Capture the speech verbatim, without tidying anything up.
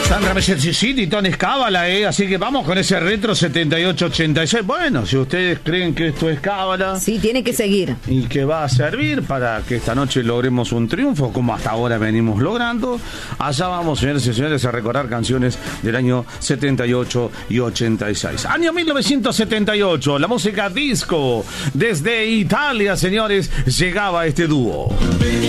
Sandra Messercicini y Tony Cábala, eh, así que vamos con ese retro setenta y ocho ochenta y seis. Bueno, si ustedes creen que esto es cábala, sí, tiene que seguir y que va a servir para que esta noche logremos un triunfo, como hasta ahora venimos logrando, allá vamos, señores y señores, a recordar canciones del año setenta y ocho y ochenta y seis. Año mil novecientos setenta y ocho, la música disco. Desde Italia, señores, llegaba este dúo.